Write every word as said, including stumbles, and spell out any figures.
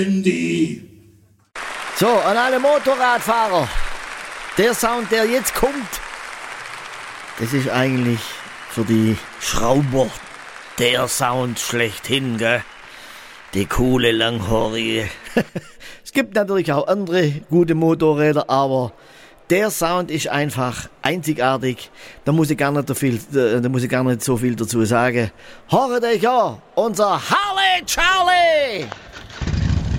So, an alle Motorradfahrer. Der Sound, der jetzt kommt, das ist eigentlich für die Schrauber der Sound schlechthin, gell? Die coole, langhaarige. Es gibt natürlich auch andere gute Motorräder, aber der Sound ist einfach einzigartig. Da muss ich gar nicht so viel, da muss ich gar nicht so viel dazu sagen. Hört euch an, unser Harley Charlie!